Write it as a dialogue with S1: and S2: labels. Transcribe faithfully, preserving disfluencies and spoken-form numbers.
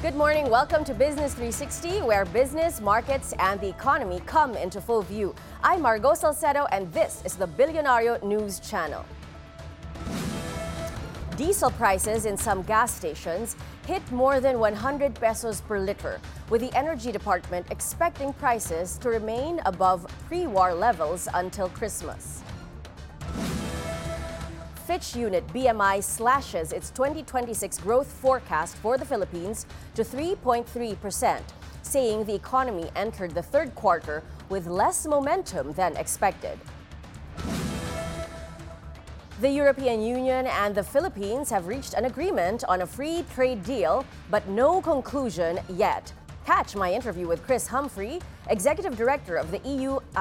S1: Good morning. Welcome to Business three sixty, where business, markets, and the economy come into full view. I'm Margo Salcedo, and this is the Bilyonario News Channel. Diesel prices in some gas stations hit more than one hundred pesos per liter, with the Energy Department expecting prices to remain above pre-war levels until Christmas. Fitch Unit B M I slashes its twenty twenty-six growth forecast for the Philippines to three point three percent, saying the economy entered the third quarter with less momentum than expected. The European Union and the Philippines have reached an agreement on a free trade deal, but no conclusion yet. Catch my interview with Chris Humphrey, Executive Director of the E U